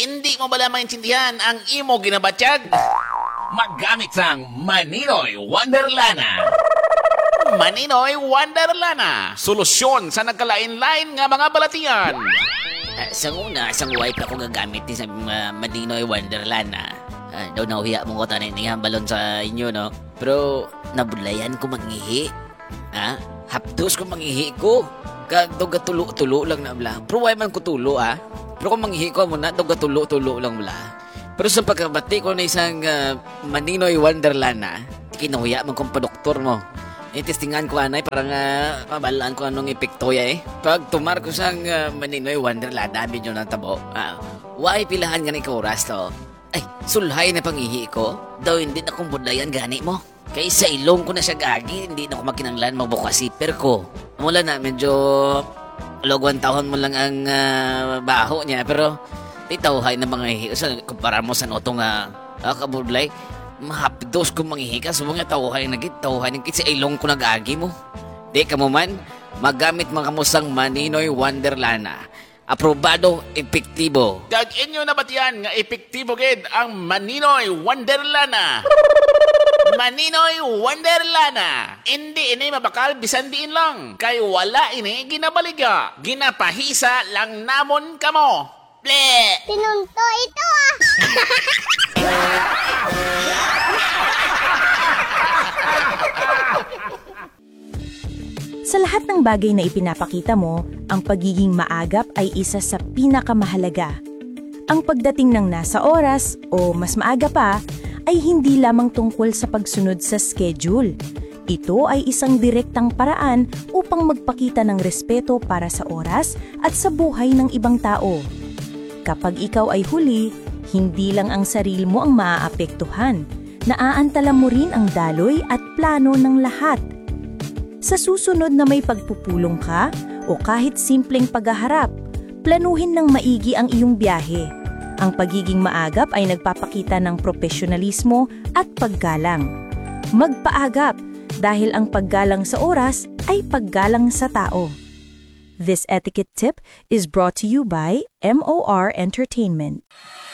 Hindi mo bala maintindihan ang imo ginabatyag? Maggamit sang Maninoy Wonderlana. Maninoy Wonderlana. Solusyon sa nagkalain-lain nga mga balatian. Sang una, sang wipe ako gagamit ni sa Maninoy Wonderlana. Daw nahuhiya mo ko tanin nga balon sa inyo, no? Pero nabulayan ko mangihi. Hapdos ko mangihi ko. Kagdo gatulo-tulo lang na bla. Pero why man ko tulo, Pero kung mangihi ko muna, daw gatulo-tulo lang bla. Pero sa pagkabati ko na isang Maninoy Wonderlana, kinuya man kong padoktor mo. Testingan ko anay, parang mabalaan ko anong epekto Pag tumar ko sang Maninoy Wonderlana, medyo natabo. Why pilahan nga ni oras to? Ay, sulhay na pangihi ko. Daw hindi na kong budlayan gani mo. Kaya sa ilong ko na siya gagi, hindi na ko makinanglan magbukasiper ko. Mula na, medyo logwan taon mo lang ang baho niya, pero titawhay na mga hihi. Kumpara mo sa noto nga kabudlay, mahapdos kong mangihi ka. So mga tawhay na sa ilong ko nagagi mo. Di ka mo man, magamit mga kamusang Maninoy Wonderlana. Aprobado, epektibo. Kag inyo nabatian nga epektibo gid ang Maninoy Wonderlana. Maninoy Wonderlana. Hindi ini mabakal bisan diin lang. Kay wala ini ginabaliga. Ginapahisa lang namon kamo. Ble! Pinunto ito Sa lahat ng bagay na ipinapakita mo, ang pagiging maagap ay isa sa pinakamahalaga. Ang pagdating ng nasa oras o mas maaga pa ay hindi lamang tungkol sa pagsunod sa schedule. Ito ay isang direktang paraan upang magpakita ng respeto para sa oras at sa buhay ng ibang tao. Kapag ikaw ay huli, hindi lang ang sarili mo ang maaapektuhan. Naaantala mo rin ang daloy at plano ng lahat. Sa susunod na may pagpupulong ka o kahit simpleng paghaharap, planuhin ng maigi ang iyong biyahe. Ang pagiging maagap ay nagpapakita ng profesionalismo at paggalang. Magpaagap dahil ang paggalang sa oras ay paggalang sa tao. This etiquette tip is brought to you by MOR Entertainment.